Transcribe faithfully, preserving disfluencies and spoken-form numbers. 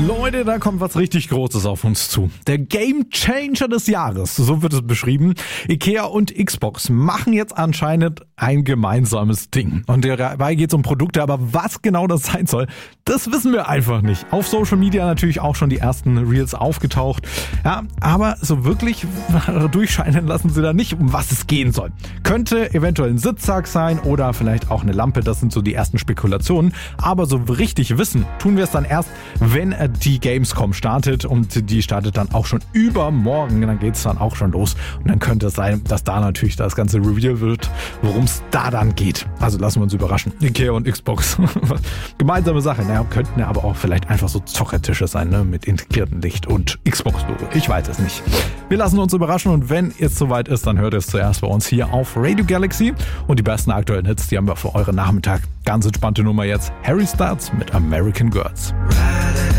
Leute, da kommt was richtig Großes auf uns zu. Der Game Changer des Jahres, so wird es beschrieben. Ikea und Xbox machen jetzt anscheinend ein gemeinsames Ding. Und dabei geht es um Produkte, aber was genau das sein soll, das wissen wir einfach nicht. Auf Social Media natürlich auch schon die ersten Reels aufgetaucht. Ja, aber so wirklich durchscheinen lassen sie da nicht, um was es gehen soll. Könnte eventuell ein Sitzsack sein oder vielleicht auch eine Lampe, das sind so die ersten Spekulationen. Aber so richtig wissen tun wir es dann erst, wenn die Gamescom startet, und die startet dann auch schon übermorgen, dann geht es dann auch schon los und dann könnte es sein, dass da natürlich das ganze Reveal wird, worum es da dann geht. Also lassen wir uns überraschen. Ikea und Xbox. Gemeinsame Sache. Naja, könnten ja aber auch vielleicht einfach so Zockertische sein, ne? Mit integriertem Licht und Xbox-Logo. Ich weiß es nicht. Wir lassen uns überraschen, und wenn es soweit ist, dann hört ihr es zuerst bei uns hier auf Radio Galaxy, und die besten aktuellen Hits, die haben wir für euren Nachmittag. Ganz entspannte Nummer jetzt. Harry Styles mit American Girls.